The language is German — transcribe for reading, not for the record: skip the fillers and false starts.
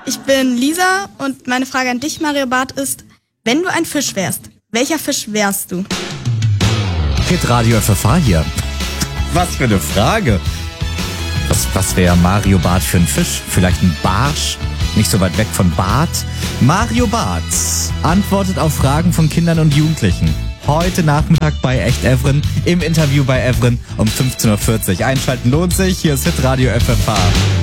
Ich bin Lisa und meine Frage an dich, Mario Barth, ist, wenn du ein Fisch wärst, welcher Fisch wärst du? Hitradio FFH hier. Was für eine Frage. Was wäre Mario Barth für ein Fisch? Vielleicht ein Barsch? Nicht so weit weg von Bart? Mario Barth antwortet auf Fragen von Kindern und Jugendlichen. Heute Nachmittag bei Echt Evren, im Interview bei Evren um 15.40 Uhr. Einschalten lohnt sich. Hier ist Hitradio FFH.